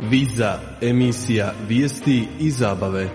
Viza, emisija vijesti i zabave.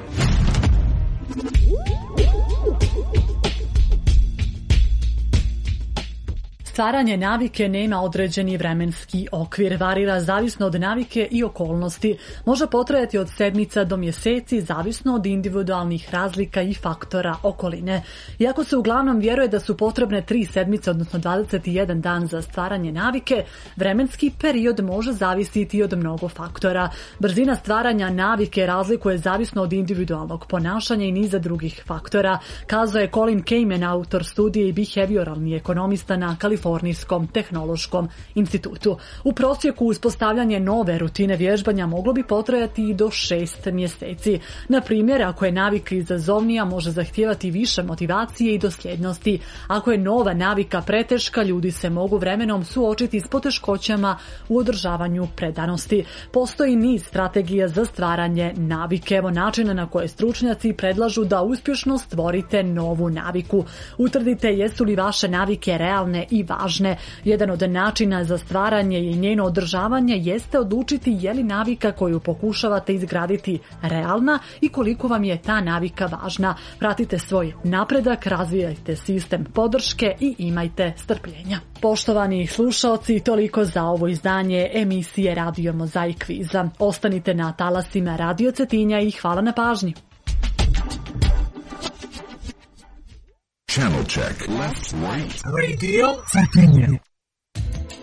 Stvaranje navike nema određeni vremenski okvir, varira zavisno od navike i okolnosti. Može potrajati od sedmica do mjeseci, zavisno od individualnih razlika i faktora okoline. Iako se uglavnom vjeruje da su potrebne 3 sedmice, odnosno 21 dan za stvaranje navike, vremenski period može zavisiti od mnogo faktora. Brzina stvaranja navike razlikuje zavisno od individualnog ponašanja i niza drugih faktora, kazao je Colin Kamen, autor studije i behavioralni ekonomista na Kalifornijskom tehnološkom institutu. U prosjeku uspostavljanje nove rutine vježbanja moglo bi potrajati i do 6 mjeseci. Na primjer, ako je navika izazovnija, može zahtijevati više motivacije i dosljednosti. Ako je nova navika preteška, ljudi se mogu vremenom suočiti s poteškoćama u održavanju predanosti. Postoji niz strategija za stvaranje navike. Evo načina na koje stručnjaci predlažu da uspješno stvorite novu naviku. Utvrdite jesu li vaše navike realne i važne. Jedan od načina za stvaranje i njeno održavanje jeste odlučiti je li navika koju pokušavate izgraditi realna i koliko vam je ta navika važna. Pratite svoj napredak, razvijajte sistem podrške i imajte strpljenja. Poštovani slušaoci, toliko za ovo izdanje emisije Radio Mozaik Kviza. Ostanite na talasima Radio Cetinja i hvala na pažnji. Channel check. Left, right. Radio Cetinja.